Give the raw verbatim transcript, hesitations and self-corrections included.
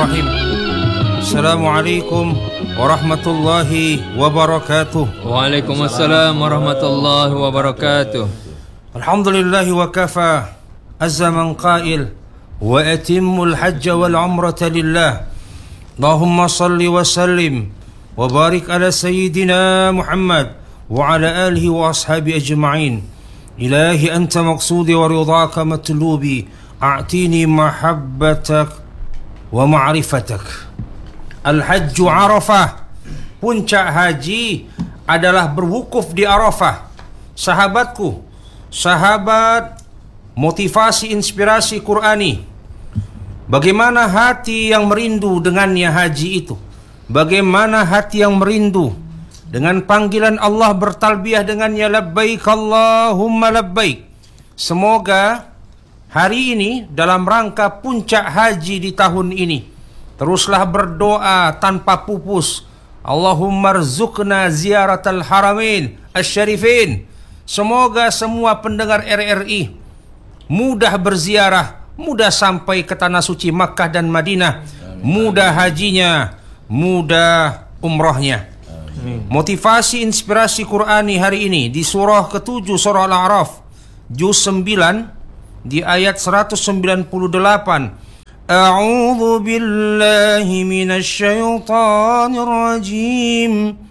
Bismillahirrahmanirrahim. Assalamualaikum warahmatullahi wabarakatuh. Waalaikumsalam warahmatullahi wabarakatuh. Alhamdulillahi wa kafa. Azza man qail wa atimmul hajja wal umrata lillah. Allahumma salli wa sallim wa barik ala sayyidina Muhammad wa ala alihi wa ashabi ajma'in. Ilahi anta maqsudi wa ridhaka matlubi. A'tini mahabbatak wa ma'rifatak. Al-hajju Arafah. Puncak haji adalah berwukuf di Arafah. Sahabatku, sahabat motivasi inspirasi Qur'ani, bagaimana hati yang merindu dengannya haji itu? Bagaimana hati yang merindu dengan panggilan Allah, bertalbiyah dengannya, labbaik Allahumma labbaik. Semoga hari ini dalam rangka puncak haji di tahun ini, teruslah berdoa tanpa pupus. Allahumma rzuqna ziyaratal haramain asy-syarifin. Semoga semua pendengar R R I mudah berziarah, mudah sampai ke tanah suci Makkah dan Madinah, mudah hajinya, mudah umrohnya. Motivasi inspirasi Qur'ani hari ini di surah ketujuh, surah Al-A'raf, juz sembilan, di ayat seratus sembilan puluh delapan. A'udzu billahi minasy syaithanir rajim.